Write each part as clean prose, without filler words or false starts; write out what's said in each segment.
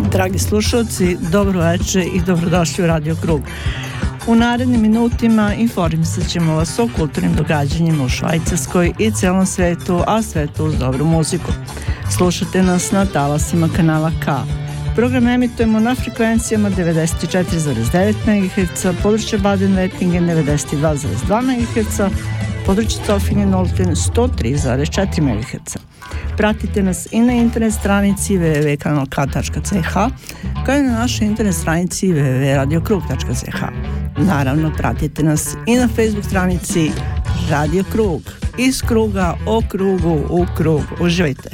Dragi slušalci, dobro večer i dobrodošli u Radio Krug. U narednim minutima informisat ćemo vas o kulturnim događanjima u Švajcarskoj i celom svetu, a svetu uz dobru muziku. Slušate nas na talasima kanala K. Program emitujemo na frekvencijama 94,9 MHz, područje Baden-Württemberg 92,2 MHz, područje Zofingen-Olten 103,4 MHz. Pratite nas i na internet stranici www.kanalk.ch, kao i na našoj internet stranici www.radiokrug.ch. Naravno, pratite nas i na Facebook stranici Radio Krug. Iz kruga, o krugu, u krug. Uživajte!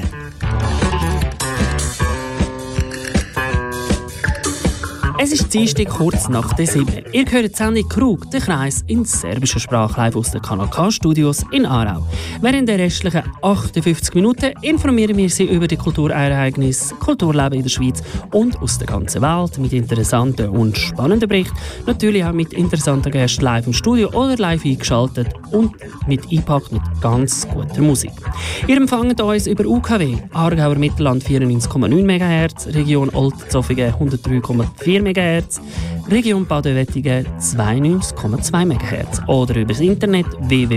Es ist Dienstag kurz nach der 7. Ihr hört die Sendung Krug, der Kreis in serbischer Sprache live aus den Kanal K-Studios in Aarau. Während der restlichen 58 Minuten informieren wir Sie über die Kulturereignisse, Kulturleben in der Schweiz und aus der ganzen Welt mit interessanten und spannenden Berichten. Natürlich auch mit interessanten Gästen live im Studio oder live eingeschaltet und mit eingepackt mit ganz guter Musik. Ihr empfangt uns über UKW, Aargauer Mittelland 94,9 MHz, Region Olten-Zofingen 103,4 MHz, Region Baden-Württemberg 92,2 MHz oder über das Internet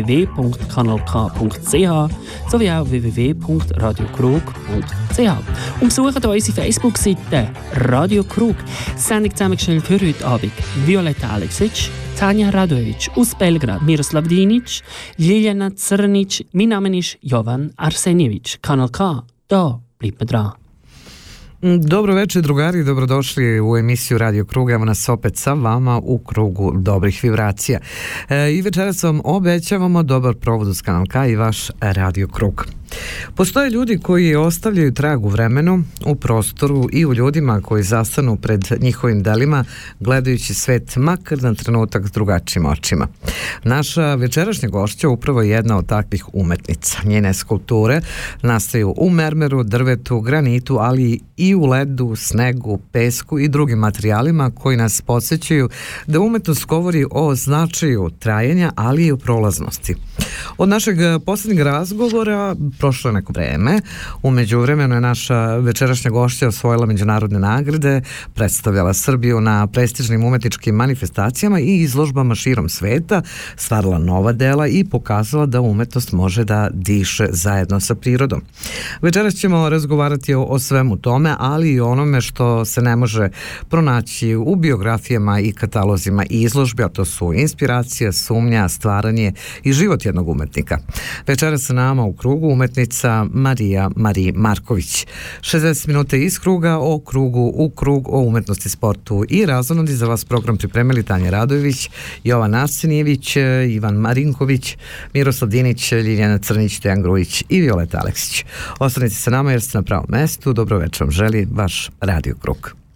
www.kanalk.ch sowie auch www.radiokrug.ch. Und besucht unsere Facebook-Seite Radio Krug. Sendung zusammengestellt für heute Abend Violeta Aleksic, Tanja Radojevic aus Belgrad, Miroslav Dinic, Ljiljana Crnic, mein Name ist Jovan Arsenjević. Kanal K, da bleibt man dran. Dobro večer drugari, dobrodošli u emisiju Radio Krug, evo nas opet sa vama u krugu dobrih vibracija. I večeras vam obećavamo dobar provod uz Kanal K i vaš Radio Krug. Postoje ljudi koji ostavljaju trag u vremenu, u prostoru i u ljudima koji zastanu pred njihovim delima, gledajući svet makar na trenutak s drugačijim očima. Naša večerašnja gošća upravo je jedna od takvih umetnica. Njene skulpture nastaju u mermeru, drvetu, granitu, ali i u ledu, snegu, pesku i drugim materijalima koji nas podsjećaju da umetnost govori o značaju trajanja, ali i o prolaznosti. Od našeg posljednjeg razgovora prošlo je neko vreme. U međuvremenu je naša večerašnja gošća osvojila međunarodne nagrade, predstavljala Srbiju na prestižnim umetničkim manifestacijama i izložbama širom sveta, stvarala nova dela i pokazala da umetnost može da diše zajedno sa prirodom. Večeras ćemo razgovarati o svemu tome, ali i onome što se ne može pronaći u biografijama i katalozima i izložbi, a to su inspiracija, sumnja, stvaranje i život jednog umetnika. Večeras sa nama u krugu umetnica Marija Marković. 60 minuta iz kruga o krugu u krug, o umetnosti, sportu i razonodi. Za vas program pripremili Tanja Radojević, Jovan Arsenijević, Ivan Marinković, Miroslav Dinić, Ljiljana Crnić, Dejan Grujić i Violeta Aleksić. Ostanite sa nama jer ste na pravom mestu. Dobro večer vam želi vaš Radio Krug.